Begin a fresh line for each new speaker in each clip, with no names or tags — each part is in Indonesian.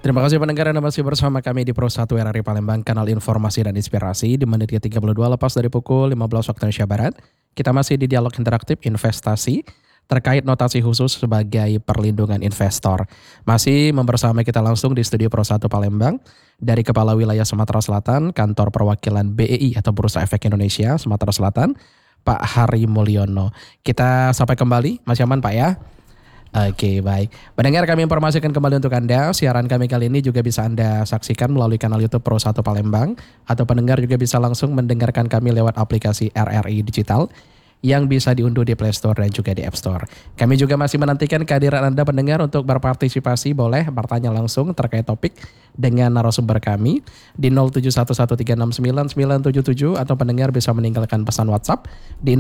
Terima kasih pendengar Anda masih bersama kami di Pro 1 RRI Palembang, kanal informasi dan inspirasi di menit ke-32 lepas dari pukul 15 waktu Indonesia Barat. Kita masih di dialog interaktif investasi terkait notasi khusus sebagai perlindungan investor. Masih membersamai kita langsung di studio Pro 1 Palembang dari Kepala Wilayah Sumatera Selatan, Kantor Perwakilan BEI atau Bursa Efek Indonesia Sumatera Selatan, Pak Hari Mulyono. Kita sampai kembali, Mas Yaman Pak ya. Oke, baik. Pendengar, kami informasikan kembali untuk Anda, siaran kami kali ini juga bisa Anda saksikan melalui kanal YouTube Pro 1 Palembang, atau pendengar juga bisa langsung mendengarkan kami lewat aplikasi RRI Digital yang bisa diunduh di Play Store dan juga di App Store. Kami juga masih menantikan kehadiran Anda pendengar untuk berpartisipasi, boleh bertanya langsung terkait topik dengan narasumber kami di 0711369977 atau pendengar bisa meninggalkan pesan WhatsApp di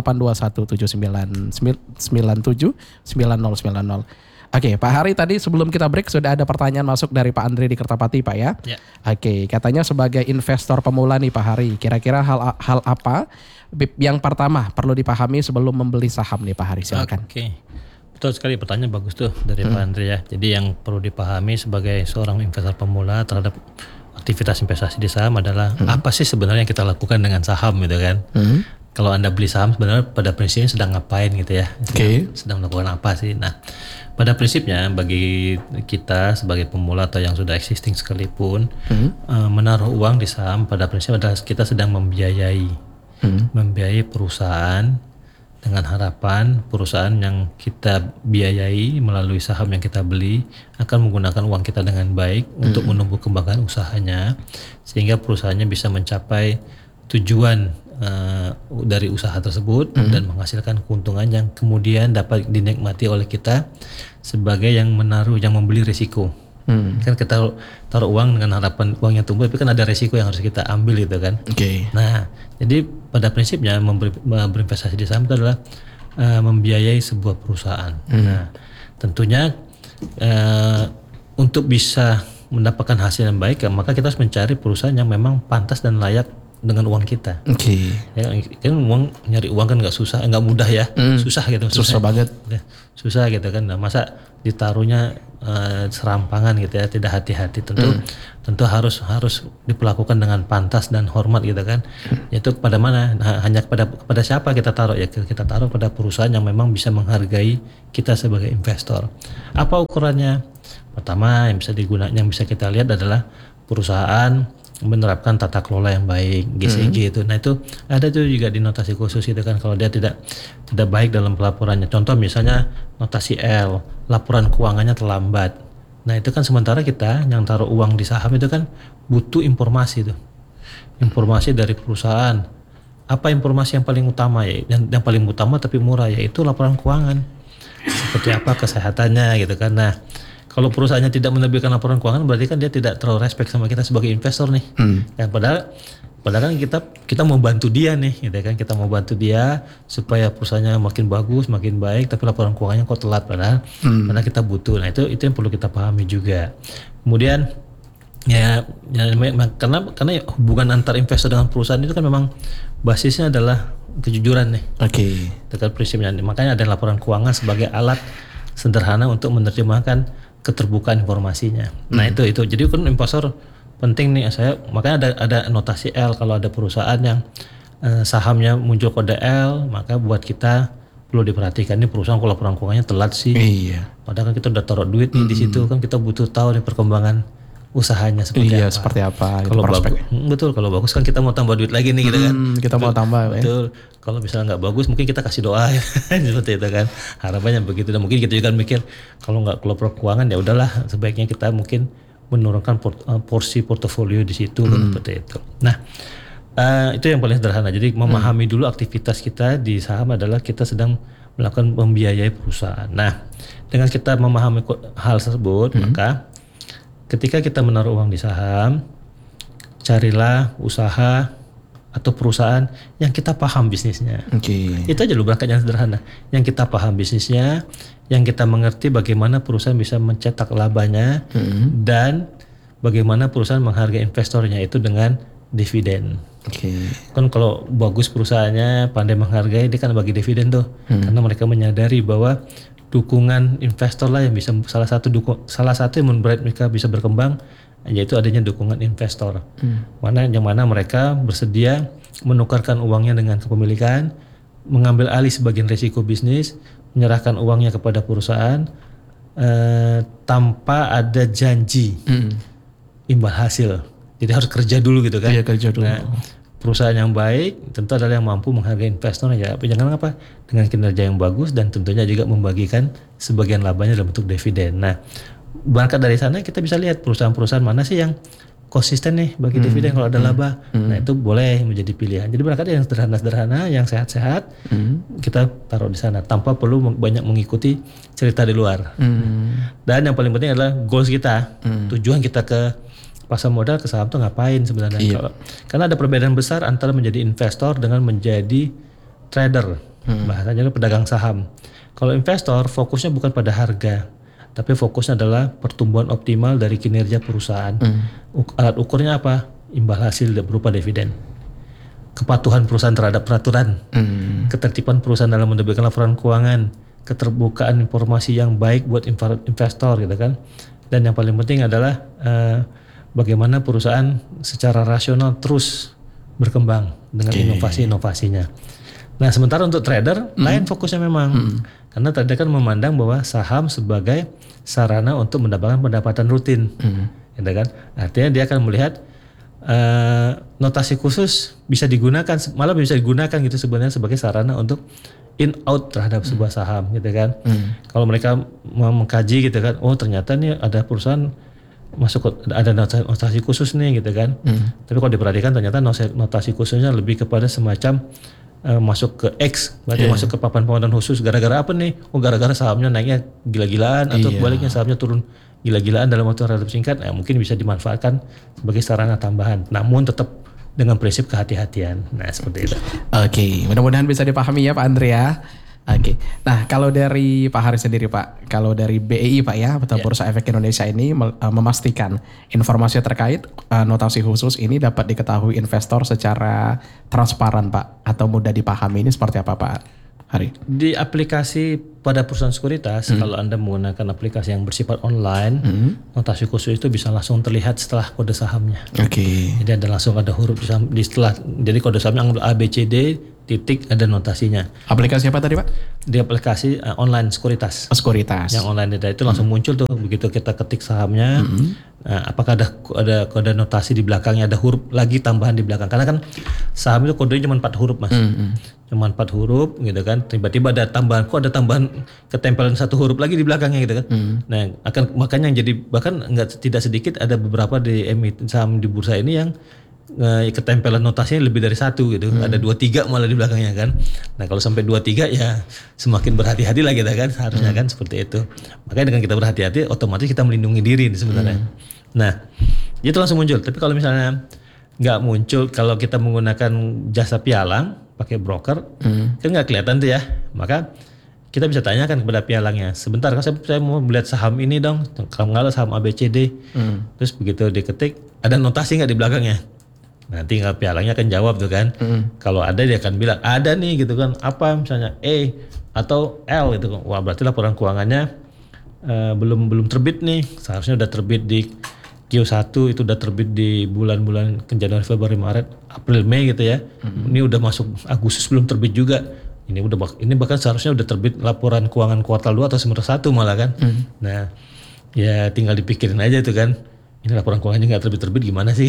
082179979090. Oke, Pak Hari, tadi sebelum kita break sudah ada pertanyaan masuk dari Pak Andri di Kertapati, Pak ya. Oke, katanya sebagai investor pemula nih Pak Hari, kira-kira hal apa yang pertama perlu dipahami sebelum membeli saham nih Pak Hari, silakan.
Oke. Betul sekali, pertanyaan bagus tuh dari Pak Andri ya. Jadi yang perlu dipahami sebagai seorang investor pemula terhadap aktivitas investasi di saham adalah apa sih sebenarnya yang kita lakukan dengan saham gitu kan. Kalau Anda beli saham sebenarnya pada prinsipnya sedang ngapain gitu ya. Sedang melakukan apa sih. Nah, pada prinsipnya bagi kita sebagai pemula atau yang sudah existing sekalipun, menaruh uang di saham pada prinsipnya adalah kita sedang membiayai perusahaan dengan harapan perusahaan yang kita biayai melalui saham yang kita beli akan menggunakan uang kita dengan baik untuk menumbuh kembangkan usahanya sehingga perusahaannya bisa mencapai tujuan dari usaha tersebut dan menghasilkan keuntungan yang kemudian dapat dinikmati oleh kita sebagai yang membeli risiko. Kan kita taruh uang dengan harapan uangnya tumbuh, tapi kan ada risiko yang harus kita ambil gitu kan. Nah, jadi pada prinsipnya berinvestasi di saham itu adalah membiayai sebuah perusahaan. Nah, tentunya untuk bisa mendapatkan hasil yang baik, maka kita harus mencari perusahaan yang memang pantas dan layak dengan uang kita. Ya, kan nyari uang kan nggak mudah ya, susah gitu.
Susah banget.
Susah gitu kan. Nah, masa ditaruhnya serampangan gitu ya, tidak hati-hati. Tentu harus diperlakukan dengan pantas dan hormat gitu kan. Yaitu kepada mana? Nah, hanya kepada siapa kita taruh ya? Kita taruh pada perusahaan yang memang bisa menghargai kita sebagai investor. Apa ukurannya? Pertama yang bisa kita lihat adalah perusahaan menerapkan tata kelola yang baik, GCG itu. Nah, itu ada tuh juga di notasi khusus itu kan, kalau dia tidak baik dalam pelaporannya. Contoh misalnya notasi L, laporan keuangannya terlambat. Nah, itu kan sementara kita yang taruh uang di saham itu kan butuh informasi tuh. Informasi dari perusahaan. Apa informasi yang paling utama ya? Yang paling utama tapi murah, yaitu laporan keuangan. Seperti apa kesehatannya gitu kan. Nah, kalau perusahaannya tidak menerbitkan laporan keuangan, berarti kan dia tidak terlalu respect sama kita sebagai investor nih. Ya, padahal kan kita mau bantu dia nih, gitu kan. Kita mau bantu dia supaya perusahaannya makin bagus, makin baik, tapi laporan keuangannya kok telat padahal kita butuh. Nah, itu yang perlu kita pahami juga. Kemudian karena hubungan antar investor dengan perusahaan itu kan memang basisnya adalah kejujuran nih. Itu prinsipnya. Makanya ada laporan keuangan sebagai alat sederhana untuk menerjemahkan keterbukaan informasinya. Nah, itu. Jadi kan investor penting nih, makanya ada notasi L kalau ada perusahaan yang sahamnya muncul kode L, maka buat kita perlu diperhatikan nih perusahaan kalau laporan keuangannya telat sih. Padahal kan kita udah taruh duit nih di situ, kan kita butuh tahu nih perkembangan usahanya seperti apa. Kalau kalau bagus kan kita mau tambah duit lagi nih gitu kan.
Kita mau tambah.
Betul. Kalau misalnya nggak bagus mungkin kita kasih doa ya. Seperti itu kan. Harapannya begitu. Dan mungkin kita juga mikir kalau nggak kelompok keuangan ya udahlah, sebaiknya kita mungkin menurunkan porsi portofolio di situ seperti itu. Nah, itu yang paling sederhana. Jadi memahami dulu aktivitas kita di saham adalah kita sedang melakukan membiayai perusahaan. Nah, dengan kita memahami hal tersebut, maka ketika kita menaruh uang di saham, carilah usaha atau perusahaan yang kita paham bisnisnya. Itu aja loh, berangkat yang sederhana. Yang kita paham bisnisnya, yang kita mengerti bagaimana perusahaan bisa mencetak labanya, dan bagaimana perusahaan menghargai investornya itu dengan dividen. Kan kalau bagus perusahaannya, pandai menghargai, dia kan bagi dividen tuh. Karena mereka menyadari bahwa dukungan investor lah yang bisa salah satu yang membuat mereka bisa berkembang, yaitu adanya dukungan investor. Yang mana mereka bersedia menukarkan uangnya dengan kepemilikan, mengambil alih sebagian risiko bisnis, menyerahkan uangnya kepada perusahaan tanpa ada janji imbal hasil. Jadi harus kerja dulu gitu kan.
Iya, kerja dulu.
Nah, perusahaan yang baik tentu adalah yang mampu menghargai investor ya. Jangan apa? Dengan kinerja yang bagus dan tentunya juga membagikan sebagian labanya dalam bentuk dividen. Nah, berangkat dari sana kita bisa lihat perusahaan-perusahaan mana sih yang konsisten nih bagi dividen kalau ada laba. Nah, itu boleh menjadi pilihan. Jadi berangkat dari yang sederhana-sederhana, yang sehat-sehat, kita taruh di sana tanpa perlu banyak mengikuti cerita di luar. Dan yang paling penting adalah goals kita, tujuan kita ke pasar modal, ke saham tuh ngapain sebenarnya. Karena ada perbedaan besar antara menjadi investor dengan menjadi trader. Bahasanya adalah pedagang saham. Kalau investor fokusnya bukan pada harga, tapi fokusnya adalah pertumbuhan optimal dari kinerja perusahaan. Alat ukurnya apa? Imbal hasil berupa dividen. Kepatuhan perusahaan terhadap peraturan. Ketertiban perusahaan dalam menerbitkan laporan keuangan. Keterbukaan informasi yang baik buat investor gitu kan. Dan yang paling penting adalah bagaimana perusahaan secara rasional terus berkembang dengan inovasi-inovasinya. Nah, sementara untuk trader lain fokusnya memang. Karena trader kan memandang bahwa saham sebagai sarana untuk mendapatkan pendapatan rutin. Gitu kan? Artinya dia akan melihat notasi khusus bisa digunakan, malah bisa digunakan gitu sebenarnya sebagai sarana untuk in out terhadap sebuah saham gitu kan. Kalau mereka mau mengkaji gitu kan, oh ternyata nih ada perusahaan masuk ada notasi khusus nih gitu kan. Tapi kalau diperhatikan ternyata notasi khususnya lebih kepada semacam masuk ke X, berarti masuk ke papan pemantauan khusus. Gara-gara apa nih? Oh, gara-gara sahamnya naiknya gila-gilaan atau sebaliknya sahamnya turun gila-gilaan dalam waktu relatif singkat. Mungkin bisa dimanfaatkan sebagai sarana tambahan. Namun tetap dengan prinsip kehati-hatian. Nah, seperti itu.
Oke, mudah-mudahan bisa dipahami ya Pak Andre ya. Oke, nah kalau dari Pak Haris sendiri Pak, kalau dari BEI Pak ya, Bursa Efek Indonesia ini memastikan informasi terkait notasi khusus ini dapat diketahui investor secara transparan Pak, atau mudah dipahami, ini seperti apa Pak Hari?
Di aplikasi pada perusahaan sekuritas, kalau Anda menggunakan aplikasi yang bersifat online, notasi khusus itu bisa langsung terlihat setelah kode sahamnya. Jadi ada langsung ada huruf di setelah, jadi kode sahamnya A, B, C, D, titik ada notasinya.
Aplikasi apa tadi Pak?
Di aplikasi online sekuritas.
Sekuritas.
Yang online itu langsung muncul tuh begitu kita ketik sahamnya. Apakah ada kode notasi di belakangnya, ada huruf lagi tambahan di belakang. Karena kan saham itu kodenya cuma 4 huruf Mas. Cuma 4 huruf gitu kan. Tiba-tiba ada tambahan, kok ada tambahan ketempelan 1 huruf lagi di belakangnya gitu kan. Nah, makanya yang jadi bahkan tidak sedikit ada beberapa di saham di bursa ini yang ketempelan notasinya lebih dari 1 gitu. Ada 2-3 malah di belakangnya kan. Nah, kalau sampai 2-3 ya semakin berhati-hati lah kita kan, harusnya kan seperti itu. Makanya dengan kita berhati-hati otomatis kita melindungi diri sebenarnya. Nah, itu langsung muncul. Tapi kalau misalnya nggak muncul, kalau kita menggunakan jasa pialang pakai broker, kan nggak kelihatan tuh ya. Maka kita bisa tanyakan kepada pialangnya, sebentar saya mau melihat saham ini dong, kalau nggak saham ABCD. Terus begitu diketik, ada notasi nggak di belakangnya? Nanti tinggal pialangnya akan jawab tuh kan. Kalau ada dia akan bilang ada nih gitu kan. Apa misalnya E atau L gitu. Wah, berarti laporan keuangannya belum terbit nih. Seharusnya udah terbit di Q1, itu udah terbit di bulan-bulan Januari, Februari, Maret, April, Mei gitu ya. Ini udah masuk Agustus belum terbit juga. Ini bahkan seharusnya udah terbit laporan keuangan kuartal 2 atau semester 1 malah kan. Nah, ya tinggal dipikirin aja tuh kan. Ini laporan keuangannya nggak terbit-terbit gimana sih?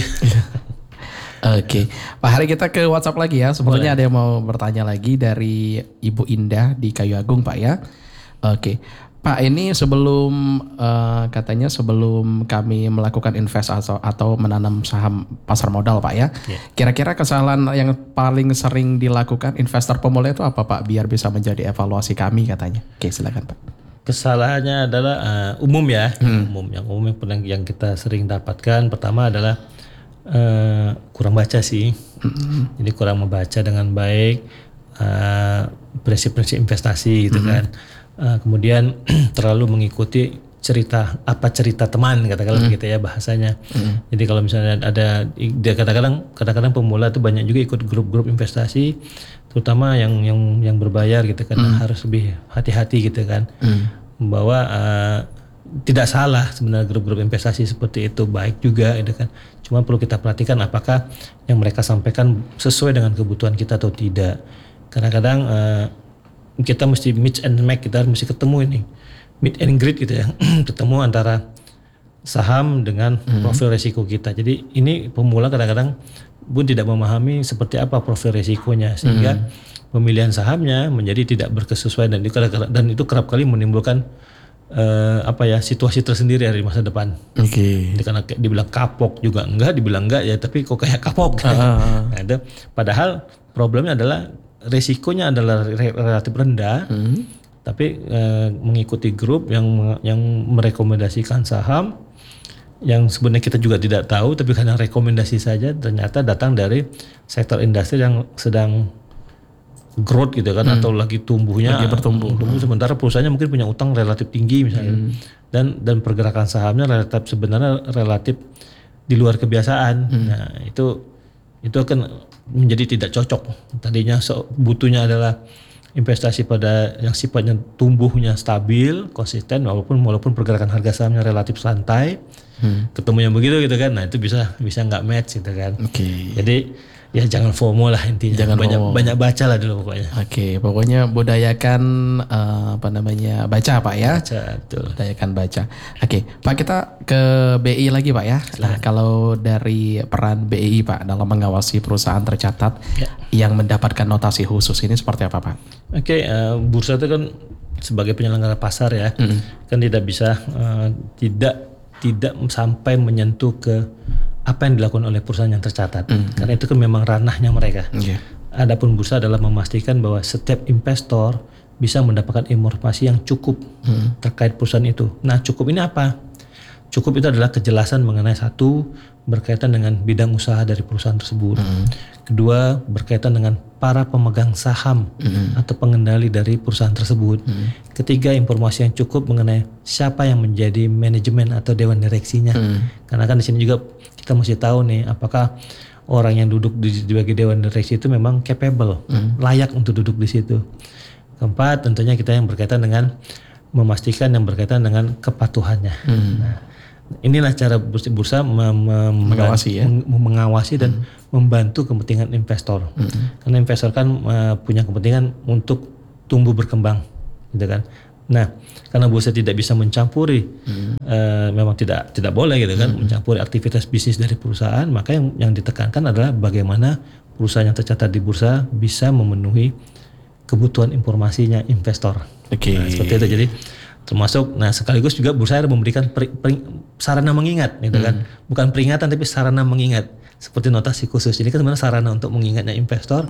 Oke, Pak Hari kita ke WhatsApp lagi ya. Sepertinya ada yang mau bertanya lagi dari Ibu Indah di Kayu Agung Pak ya. Oke, Pak ini katanya sebelum kami melakukan invest atau menanam saham pasar modal Pak ya. Kira-kira kesalahan yang paling sering dilakukan investor pemula itu apa Pak? Biar bisa menjadi evaluasi kami katanya. Oke, silakan Pak.
Kesalahannya adalah umum ya. Umum yang kita sering dapatkan pertama adalah kurang baca sih. Jadi kurang membaca dengan baik prinsip-prinsip investasi gitu kan. Kemudian terlalu mengikuti cerita teman katakanlah begitu ya bahasanya. Jadi kalau misalnya ada dia kadang-kadang pemula tuh banyak juga ikut grup-grup investasi, terutama yang berbayar gitu kan, harus lebih hati-hati gitu kan. Bahwa tidak salah sebenarnya grup-grup investasi seperti itu, baik juga gitu kan. Cuma perlu kita perhatikan apakah yang mereka sampaikan sesuai dengan kebutuhan kita atau tidak. Kadang-kadang kita mesti mix and match, kita mesti ketemu ini meet and greet gitu ya, ketemu antara saham dengan profil resiko kita. Jadi ini pemula kadang-kadang pun tidak memahami seperti apa profil resikonya, sehingga pemilihan sahamnya menjadi tidak berkesesuaian, dan itu kerap kali menimbulkan situasi tersendiri di masa depan. Jadi karena dibilang kapok juga dibilang enggak ya, tapi kok kayak kapok. Nah, itu padahal problemnya adalah resikonya adalah relatif rendah. Tapi mengikuti grup yang merekomendasikan saham yang sebenarnya kita juga tidak tahu, tapi karena rekomendasi saja ternyata datang dari sektor industri yang sedang growth gitu kan, atau lagi tumbuhnya,
lagi bertumbuh.
Sementara perusahaannya mungkin punya utang relatif tinggi misalnya, dan pergerakan sahamnya relatif di luar kebiasaan. Nah itu akan menjadi tidak cocok. Tadinya butuhnya adalah investasi pada yang sifatnya tumbuhnya stabil, konsisten, walaupun pergerakan harga sahamnya relatif santai, ketemu yang begitu gitu kan, nah itu bisa nggak match gitu kan. Jadi ya jangan FOMO lah intinya, banyak baca lah dulu pokoknya.
Pokoknya budayakan baca Pak ya.
Baca, betul.
Budayakan baca. Pak, kita ke BI lagi Pak ya. Nah, kalau dari peran BI Pak dalam mengawasi perusahaan tercatat yang mendapatkan notasi khusus ini seperti apa Pak?
Bursa itu kan sebagai penyelenggara pasar ya, kan tidak bisa tidak sampai menyentuh ke apa yang dilakukan oleh perusahaan yang tercatat, karena itu kan memang ranahnya mereka. Adapun bursa adalah memastikan bahwa setiap investor bisa mendapatkan informasi yang cukup terkait perusahaan itu. Nah, cukup ini apa? Cukup itu adalah kejelasan mengenai satu, berkaitan dengan bidang usaha dari perusahaan tersebut. Kedua, berkaitan dengan para pemegang saham atau pengendali dari perusahaan tersebut. Ketiga, informasi yang cukup mengenai siapa yang menjadi manajemen atau dewan direksinya. Karena kan di sini juga kita mesti tahu nih, apakah orang yang duduk di sebagai dewan direksi itu memang capable, layak untuk duduk di situ. Keempat, tentunya kita yang berkaitan dengan memastikan yang berkaitan dengan kepatuhannya. Nah, inilah cara bursa mengawasi dan membantu kepentingan investor. Karena investor kan punya kepentingan untuk tumbuh berkembang, gitu kan. Nah, karena bursa tidak bisa mencampuri, memang tidak boleh gitu kan, mencampuri aktivitas bisnis dari perusahaan, maka yang ditekankan adalah bagaimana perusahaan yang tercatat di bursa bisa memenuhi kebutuhan informasinya investor. Nah, seperti itu. Jadi termasuk, nah sekaligus juga bursa harus memberikan sarana mengingat, gitu kan, bukan peringatan tapi sarana mengingat seperti notasi khusus. Jadi kan sebenarnya sarana untuk mengingatnya investor.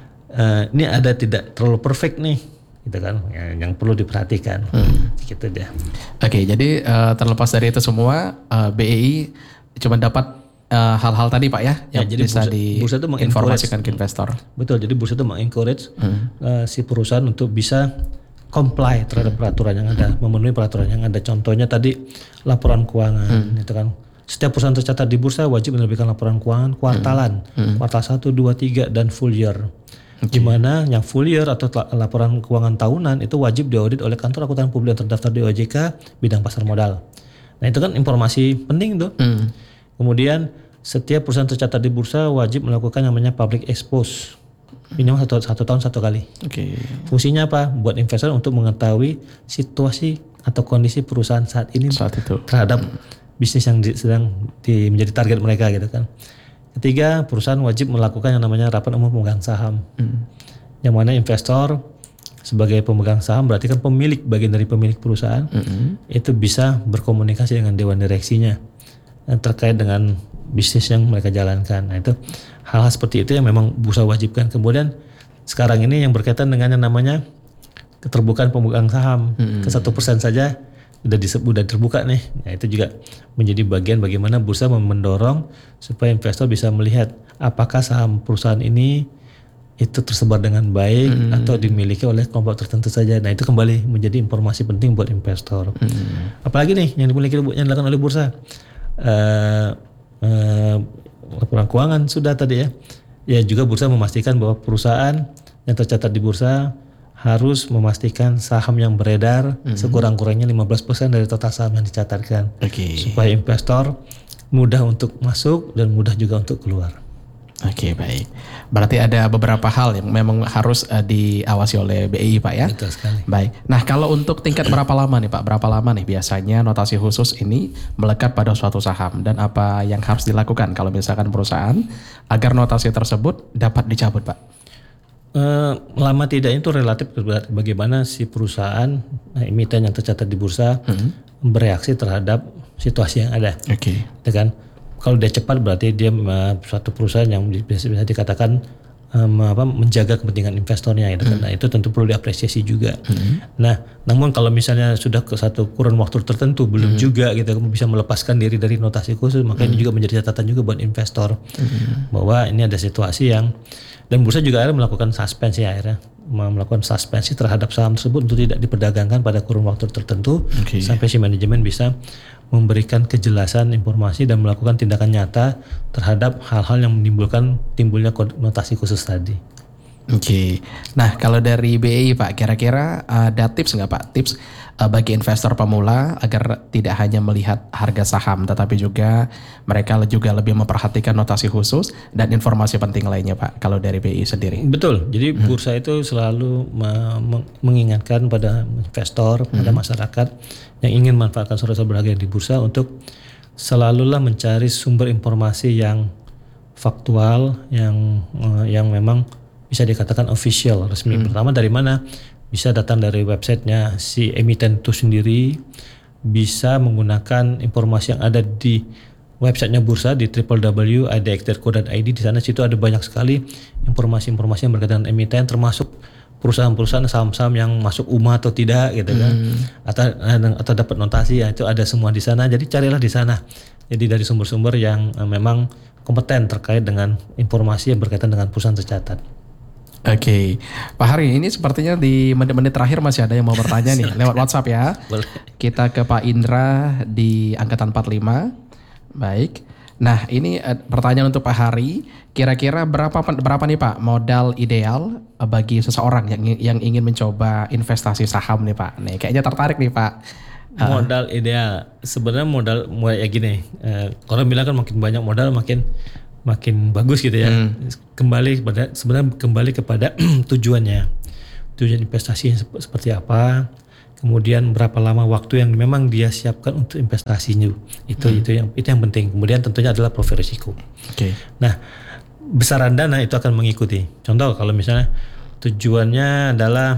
Ini ada tidak terlalu perfect nih, gitu kan, yang perlu diperhatikan. Gitu deh.
Jadi terlepas dari itu semua, BEI cuma dapat hal-hal tadi Pak ya, yang
jadi
bisa
bursa itu
diinformasikan ke investor.
Betul, jadi bursa itu mengencourage si perusahaan untuk bisa comply terhadap peraturan yang ada, memenuhi peraturan yang ada. Contohnya tadi laporan keuangan, itu kan. Setiap perusahaan tercatat di bursa wajib menerbitkan laporan keuangan kuartalan, kuartal 1, 2, 3 dan full year. Di mana yang full year atau laporan keuangan tahunan itu wajib diaudit oleh kantor akuntan publik yang terdaftar di OJK bidang pasar modal. Nah, itu kan informasi penting tuh. Kemudian setiap perusahaan tercatat di bursa wajib melakukan yang namanya public expose. Minimal satu tahun satu kali. Fungsinya apa? Buat investor untuk mengetahui situasi atau kondisi perusahaan saat ini terhadap bisnis yang sedang menjadi target mereka, gitu kan. Ketiga, perusahaan wajib melakukan yang namanya rapat umum pemegang saham. Yang mana investor sebagai pemegang saham berarti kan pemilik, bagian dari pemilik perusahaan, itu bisa berkomunikasi dengan dewan direksinya terkait dengan bisnis yang mereka jalankan. Nah, itu hal-hal seperti itu yang memang bursa wajibkan. Kemudian sekarang ini yang berkaitan dengan yang namanya keterbukaan pemegang saham, ke 1% saja udah terbuka nih. Nah, itu juga menjadi bagian bagaimana bursa mendorong supaya investor bisa melihat apakah saham perusahaan ini itu tersebar dengan baik atau dimiliki oleh kelompok tertentu saja. Nah, itu kembali menjadi informasi penting buat investor. Apalagi nih yang dimiliki yang dilakukan oleh bursa. Laporan keuangan sudah tadi ya. Ya juga bursa memastikan bahwa perusahaan yang tercatat di bursa harus memastikan saham yang beredar sekurang-kurangnya 15% dari total saham yang dicatatkan. Supaya investor mudah untuk masuk dan mudah juga untuk keluar.
Oke, baik. Berarti ada beberapa hal yang memang harus diawasi oleh BI, Pak ya?
Betul sekali.
Baik. Nah, kalau untuk tingkat berapa lama nih Pak? Berapa lama nih biasanya notasi khusus ini melekat pada suatu saham? Dan apa yang harus dilakukan kalau misalkan perusahaan agar notasi tersebut dapat dicabut, Pak?
Lama tidak itu relatif bagaimana si perusahaan emiten yang tercatat di bursa bereaksi terhadap situasi yang ada.
Oke.
Kan kalau dia cepat berarti dia suatu perusahaan yang bisa dikatakan menjaga kepentingan investornya gitu kan. Nah, itu tentu perlu diapresiasi juga. Nah, namun kalau misalnya sudah ke satu kurun waktu tertentu belum juga gitu bisa melepaskan diri dari notasi khusus, maka ini juga menjadi catatan juga buat investor bahwa ini ada situasi yang dan bursa juga akhirnya melakukan suspensi terhadap saham tersebut untuk tidak diperdagangkan pada kurun waktu tertentu sampai si manajemen bisa memberikan kejelasan informasi dan melakukan tindakan nyata terhadap hal-hal yang menimbulkan timbulnya notasi khusus tadi.
Oke. Nah, kalau dari BI Pak, kira-kira ada tips nggak Pak? Tips bagi investor pemula agar tidak hanya melihat harga saham, tetapi juga mereka juga lebih memperhatikan notasi khusus dan informasi penting lainnya Pak, kalau dari BI sendiri.
Betul. Jadi bursa itu selalu mengingatkan pada investor, pada masyarakat yang ingin memanfaatkan surat berharga di bursa untuk selalulah mencari sumber informasi yang faktual, yang memang bisa dikatakan official, resmi. Pertama dari mana? Bisa datang dari websitenya si emiten itu sendiri, bisa menggunakan informasi yang ada di websitenya bursa di www.idxterco.id. Di sana situ ada banyak sekali informasi-informasi yang berkaitan dengan emiten, termasuk perusahaan-perusahaan saham-saham yang masuk UMA atau tidak gitu kan, atau dapat notasi ya, itu ada semua di sana. Jadi carilah di sana. Jadi dari sumber-sumber yang memang kompeten terkait dengan informasi yang berkaitan dengan perusahaan tercatat.
Oke, Pak Hari, ini sepertinya di menit-menit terakhir masih ada yang mau bertanya nih lewat WhatsApp ya.
Boleh.
Kita ke Pak Indra di angkatan 45. Baik. Nah, ini pertanyaan untuk Pak Hari. Kira-kira berapa nih Pak modal ideal bagi seseorang yang ingin mencoba investasi saham nih Pak? Nih, kayaknya tertarik nih Pak.
Modal ideal, sebenarnya modal ya gini. Orang bilang kan makin banyak modal makin bagus gitu ya. Kembali kepada tujuannya. Tujuan investasi seperti apa? Kemudian berapa lama waktu yang memang dia siapkan untuk investasinya. Itu yang penting. Kemudian tentunya adalah profil risiko. Nah, besaran dana itu akan mengikuti. Contoh kalau misalnya tujuannya adalah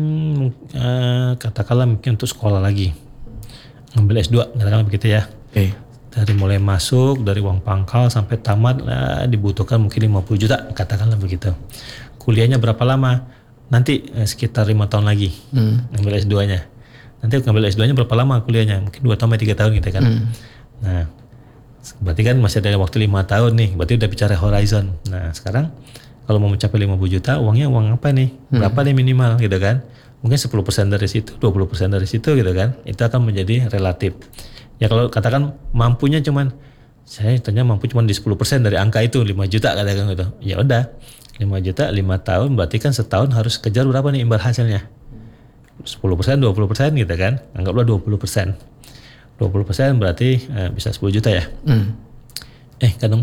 katakanlah mungkin untuk sekolah lagi. Ngambil S2, katakanlah begitu ya. Dari mulai masuk, dari uang pangkal sampai tamat dibutuhkan mungkin 50 juta, katakanlah begitu. Kuliahnya berapa lama? Nanti sekitar 5 tahun lagi ngambil S2-nya. Nanti ngambil S2-nya berapa lama kuliahnya? Mungkin 2 tahun 3 tahun gitu kan. Nah, berarti kan masih ada waktu 5 tahun nih, berarti udah bicara horizon. Nah sekarang kalau mau mencapai 50 juta, uangnya uang apa nih? Berapa nih minimal gitu kan? Mungkin 10% dari situ, 20% dari situ gitu kan. Itu akan menjadi relatif. Ya kalau katakan mampunya cuman, saya tanya mampu cuman di 10% dari angka itu 5 juta katakan gitu. Ya udah 5 juta 5 tahun berarti kan setahun harus kejar berapa nih imbal hasilnya? 10%, 20% gitu kan. Anggaplah 20%. 20% berarti bisa 10 juta ya. Kadang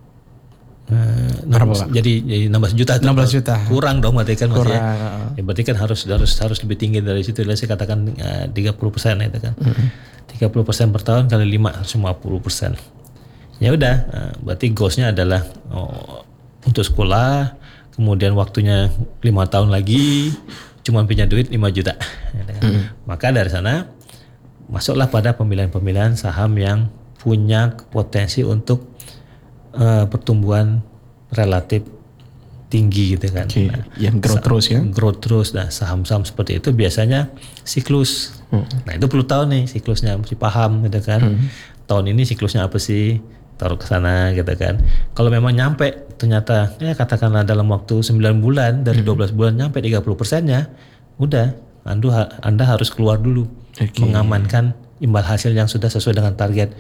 jadi 16 juta.
16 juta.
Kurang dong berarti kan masih ya. Berarti kan harus lebih tinggi dari situ. Saya katakan 30% itu kan. 30% per tahun kali 5 harus 50%. Ya udah, berarti goalsnya adalah untuk sekolah, kemudian waktunya 5 tahun lagi, cuma punya duit 5 juta. Maka dari sana masuklah pada pemilihan-pemilihan saham yang punya potensi untuk pertumbuhan relatif tinggi gitu kan.
Yang growth terus ya.
Growth terus. Nah saham-saham seperti itu biasanya siklus. Nah itu perlu tahu nih siklusnya, mesti paham gitu kan. Tahun ini siklusnya apa sih? taruh ke sana gitu kan. Kalau memang nyampe ternyata ya katakanlah dalam waktu 9 bulan dari 12 bulan nyampe 30%-nya, udah Anda harus keluar dulu mengamankan imbal hasil yang sudah sesuai dengan target.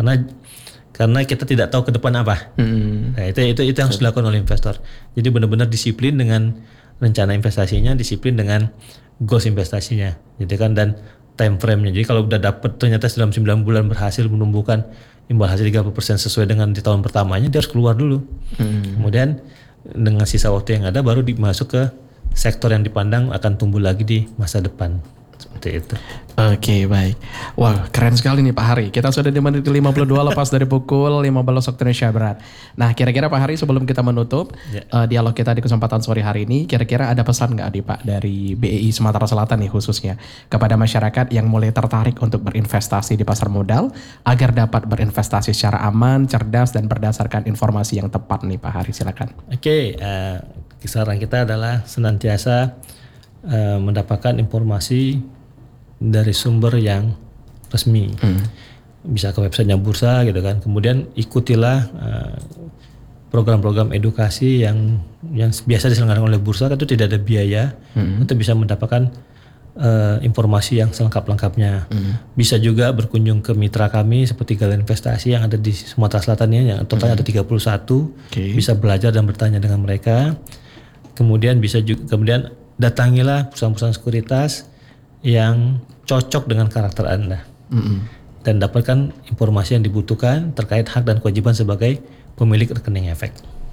Karena kita tidak tahu ke depan apa. Nah, itu yang harus dilakukan oleh investor. Jadi benar-benar disiplin dengan rencana investasinya, disiplin dengan goals investasinya. Jadi kan dan time frame-nya. Jadi kalau udah dapet ternyata dalam 9 bulan berhasil menumbuhkan imbal hasil 30% sesuai dengan di tahun pertamanya, dia harus keluar dulu. Kemudian dengan sisa waktu yang ada baru masuk ke sektor yang dipandang akan tumbuh lagi di masa depan. Seperti itu.
Oke, baik. Wah, keren sekali nih Pak Hari. Kita sudah di menit ke-52 lepas dari pukul 15 waktu Indonesia Barat. Nah, kira-kira Pak Hari sebelum kita menutup dialog kita di kesempatan sore hari ini, kira-kira ada pesan nggak nih Pak dari BEI Sumatera Selatan nih khususnya kepada masyarakat yang mulai tertarik untuk berinvestasi di pasar modal agar dapat berinvestasi secara aman, cerdas dan berdasarkan informasi yang tepat nih Pak Hari, silakan.
Oke, saran kita adalah senantiasa mendapatkan informasi dari sumber yang resmi, bisa ke websitenya bursa gitu kan. Kemudian ikutilah program-program edukasi yang biasa diselenggarakan oleh bursa, itu tidak ada biaya untuk bisa mendapatkan informasi yang selengkap-lengkapnya. Bisa juga berkunjung ke mitra kami seperti Galeri Investasi yang ada di Sumatera Selatan ya, yang totalnya ada 31. Bisa belajar dan bertanya dengan mereka. Kemudian kemudian datangilah perusahaan-perusahaan sekuritas yang cocok dengan karakter Anda dan dapatkan informasi yang dibutuhkan terkait hak dan kewajiban sebagai pemilik rekening efek.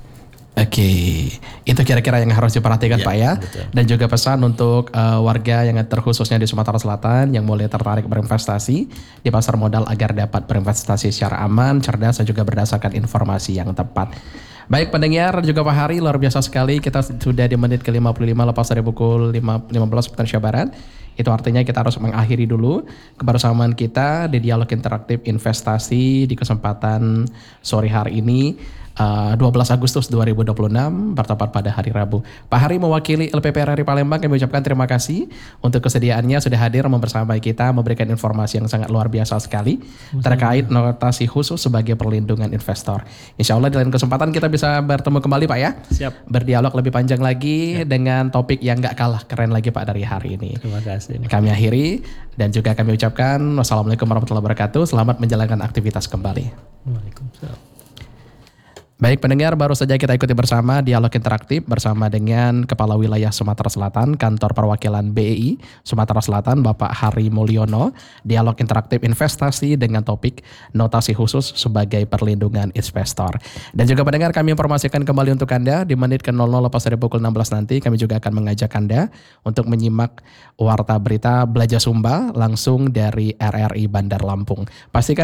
Oke, itu kira-kira yang harus diperhatikan Pak ya.
Betul.
Dan juga pesan untuk warga yang terkhususnya di Sumatera Selatan yang mulai tertarik berinvestasi di pasar modal agar dapat berinvestasi secara aman, cerdas dan juga berdasarkan informasi yang tepat. Baik pendengar juga Pak Hari, luar biasa sekali. Kita sudah di menit ke-55 lepas dari pukul 15 waktu Indonesia Barat. Itu artinya kita harus mengakhiri dulu kebersamaan kita di dialog interaktif investasi di kesempatan sore hari ini 12 Agustus 2026 bertepat pada hari Rabu. Pak Hari mewakili LPP RRI Palembang kami ucapkan terima kasih untuk kesediaannya sudah hadir membersamai kita, memberikan informasi yang sangat luar biasa sekali terkait notasi khusus sebagai perlindungan investor. Insya Allah di lain kesempatan kita bisa bertemu kembali Pak ya.
Siap.
Berdialog lebih panjang lagi dengan topik yang gak kalah keren lagi Pak dari hari ini.
Terima kasih.
Kami akhiri dan juga kami ucapkan wassalamualaikum warahmatullahi wabarakatuh. Selamat menjalankan aktivitas kembali.
Waalaikumsalam.
Baik pendengar, baru saja kita ikuti bersama dialog interaktif bersama dengan Kepala Wilayah Sumatera Selatan, Kantor Perwakilan BEI Sumatera Selatan, Bapak Hari Mulyono. Dialog interaktif investasi dengan topik notasi khusus sebagai perlindungan investor. Dan juga pendengar, kami informasikan kembali untuk Anda di menit ke-00 lepas dari pukul 16 nanti, kami juga akan mengajak Anda untuk menyimak warta berita Belajar Sumba langsung dari RRI Bandar Lampung. Pastikan